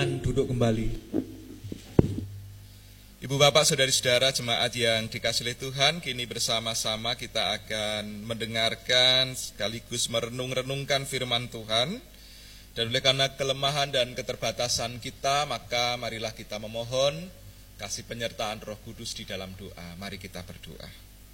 Silakan duduk kembali. Ibu bapak saudari-saudara jemaat yang dikasihi oleh Tuhan, kini bersama-sama kita akan mendengarkan sekaligus merenung-renungkan firman Tuhan. Dan oleh karena kelemahan dan keterbatasan kita, maka marilah kita memohon kasih penyertaan Roh Kudus di dalam doa. Mari kita berdoa.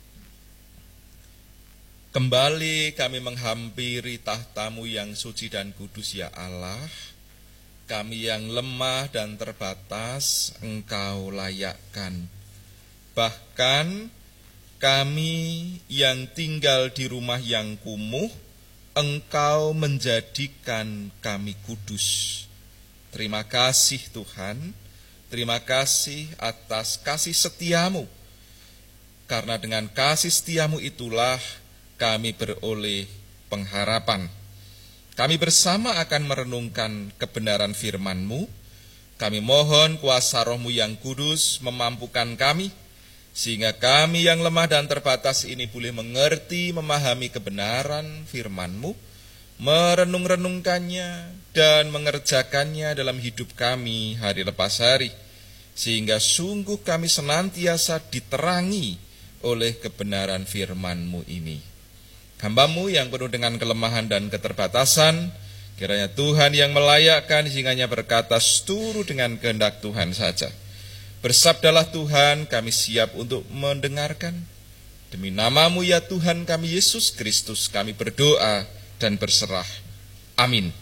Kembali kami menghampiri tahta-Mu yang suci dan kudus ya Allah. Kami yang lemah dan terbatas, Engkau layakkan. Bahkan kami yang tinggal di rumah yang kumuh, Engkau menjadikan kami kudus. Terima kasih Tuhan, terima kasih atas kasih setia-Mu. Karena dengan kasih setia-Mu itulah kami beroleh pengharapan. Kami bersama akan merenungkan kebenaran firman-Mu. Kami mohon kuasa Roh-Mu yang kudus memampukan kami, sehingga kami yang lemah dan terbatas ini boleh mengerti, memahami kebenaran firman-Mu, merenung-renungkannya dan mengerjakannya dalam hidup kami hari lepas hari, sehingga sungguh kami senantiasa diterangi oleh kebenaran firman-Mu ini. Hamba-Mu yang penuh dengan kelemahan dan keterbatasan, kiranya Tuhan yang melayakkan sehingga berkata seturut dengan kehendak Tuhan saja. Bersabdalah Tuhan, kami siap untuk mendengarkan. Demi nama-Mu ya Tuhan kami Yesus Kristus, kami berdoa dan berserah. Amin.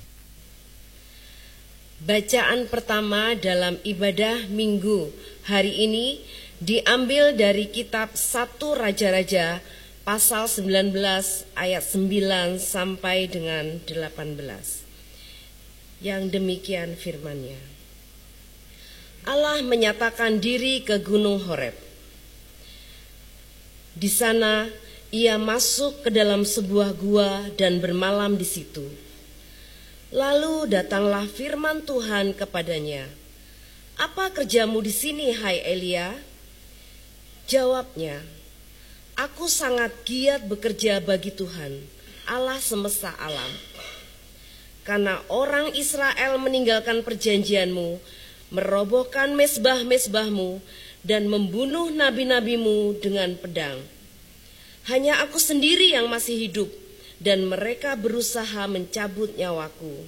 Bacaan pertama dalam ibadah Minggu hari ini diambil dari kitab 1 Raja-Raja pasal 19 ayat 9 sampai dengan 18. Yang demikian firman-Nya. Allah menyatakan diri ke Gunung Horeb. Di sana ia masuk ke dalam sebuah gua dan bermalam di situ. Lalu datanglah firman Tuhan kepadanya. Apa kerjamu di sini, hai Elia? Jawabnya, aku sangat giat bekerja bagi Tuhan, Allah semesta alam. Karena orang Israel meninggalkan perjanjian-Mu, merobohkan mezbah-mezbah-Mu, dan membunuh nabi-nabi-Mu dengan pedang. Hanya aku sendiri yang masih hidup, dan mereka berusaha mencabut nyawaku.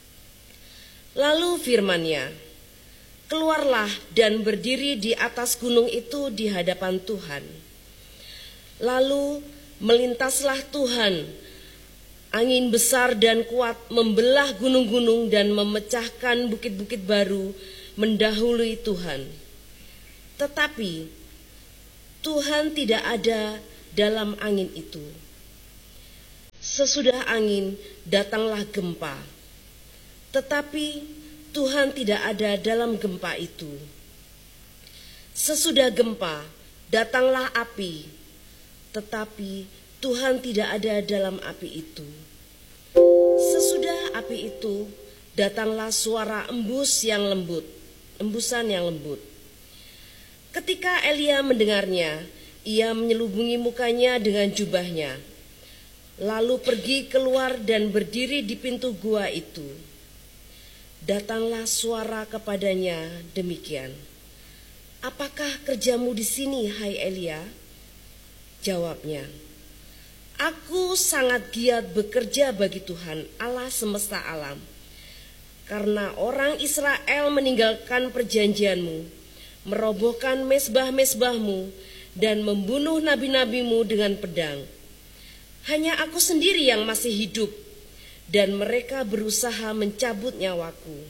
Lalu firman-Nya, keluarlah dan berdiri di atas gunung itu di hadapan Tuhan. Lalu melintaslah Tuhan, angin besar dan kuat membelah gunung-gunung dan memecahkan bukit-bukit baru mendahului Tuhan. Tetapi Tuhan tidak ada dalam angin itu. Sesudah angin datanglah gempa, tetapi Tuhan tidak ada dalam gempa itu. Sesudah gempa datanglah api, tetapi Tuhan tidak ada dalam api itu. Sesudah api itu datanglah suara embusan yang lembut. Ketika Elia mendengarnya, ia menyelubungi mukanya dengan jubahnya, lalu pergi keluar dan berdiri di pintu gua itu. Datanglah suara kepadanya demikian, apakah kerjamu di sini, hai Elia? Jawabnya, aku sangat giat bekerja bagi Tuhan, Allah semesta alam. Karena orang Israel meninggalkan perjanjian-Mu, merobohkan mezbah-mezbah-Mu, dan membunuh nabi-nabi-Mu dengan pedang. Hanya aku sendiri yang masih hidup, dan mereka berusaha mencabut nyawaku.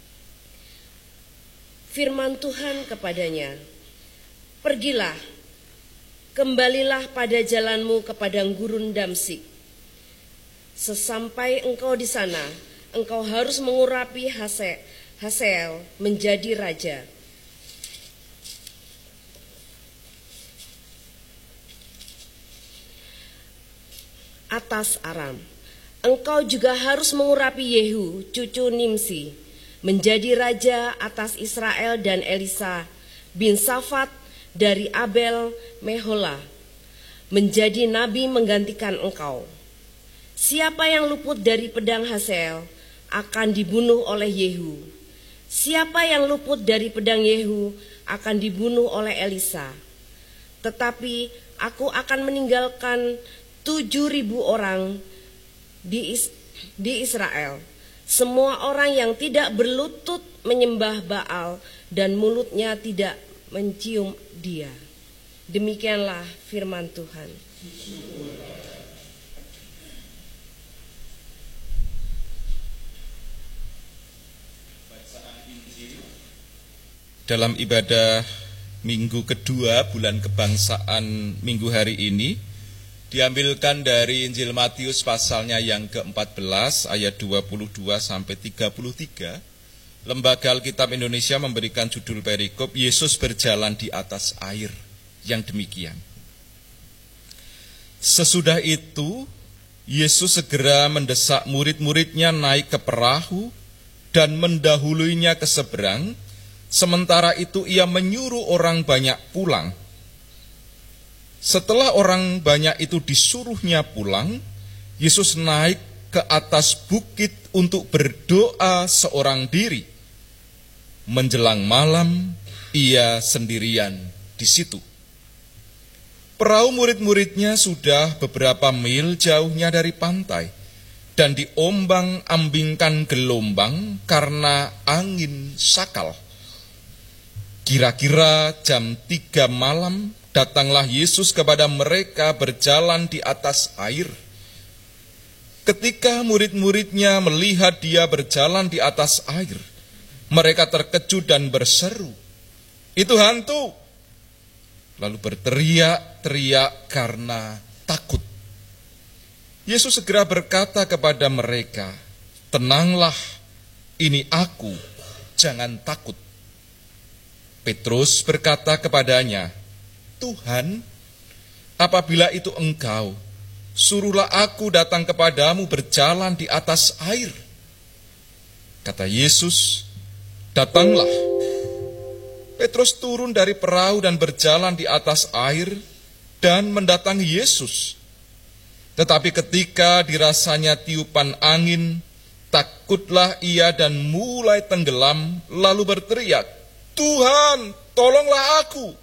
Firman Tuhan kepadanya, pergilah, kembalilah pada jalanmu ke padang gurun Damsik. Sesampai engkau di sana, engkau harus mengurapi Hazael menjadi raja. Atas Aram, engkau juga harus mengurapi Yehu, cucu Nimsi, menjadi raja atas Israel, dan Elisa bin Safat dari Abel Mehola menjadi nabi menggantikan engkau. Siapa yang luput dari pedang Hazael akan dibunuh oleh Yehu. siapa yang luput dari pedang Yehu akan dibunuh oleh Elisa. Tetapi aku akan meninggalkan 7.000 orang di Israel, semua orang yang tidak berlutut menyembah Baal dan mulutnya tidak mencium dia. Demikianlah firman Tuhan. Dalam ibadah minggu kedua bulan kebangsaan minggu hari ini diambilkan dari Injil Matius pasalnya yang ke-14 ayat 22 sampai 33. Lembaga Alkitab Indonesia memberikan judul perikop Yesus berjalan di atas air yang demikian. Sesudah itu Yesus segera mendesak murid-muridnya naik ke perahu dan mendahuluinya ke seberang. Sementara itu ia menyuruh orang banyak pulang. Setelah orang banyak itu disuruhnya pulang, Yesus naik ke atas bukit untuk berdoa seorang diri. Menjelang malam, ia sendirian di situ. Perahu murid-muridnya sudah beberapa mil jauhnya dari pantai dan diombang-ambingkan gelombang karena angin sakal. Kira-kira jam 3 malam datanglah Yesus kepada mereka berjalan di atas air. Ketika murid-muridnya melihat dia berjalan di atas air, mereka terkejut dan berseru, "Itu hantu!" Lalu berteriak-teriak karena takut. Yesus segera berkata kepada mereka, "Tenanglah, ini aku, jangan takut." Petrus berkata kepadanya, "Tuhan, apabila itu Engkau, suruhlah aku datang kepadamu berjalan di atas air." Kata Yesus, "Datanglah." Petrus turun dari perahu dan berjalan di atas air dan mendatangi Yesus. Tetapi ketika dirasanya tiupan angin, takutlah ia dan mulai tenggelam, lalu berteriak, "Tuhan, tolonglah aku."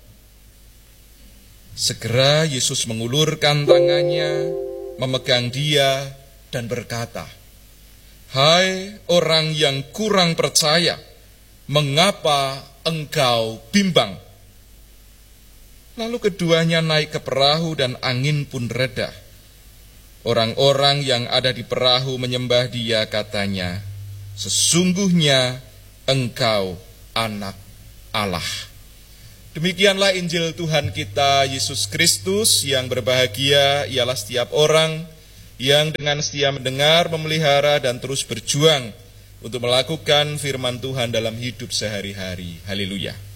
Segera Yesus mengulurkan tangannya, memegang dia dan berkata, "Hai orang yang kurang percaya, mengapa engkau bimbang?" Lalu keduanya naik ke perahu dan angin pun reda. Orang-orang yang ada di perahu menyembah dia, katanya, "Sesungguhnya engkau anak Allah." Demikianlah Injil Tuhan kita Yesus Kristus. Yang berbahagia ialah setiap orang yang dengan setia mendengar, memelihara, dan terus berjuang untuk melakukan firman Tuhan dalam hidup sehari-hari. Haleluya.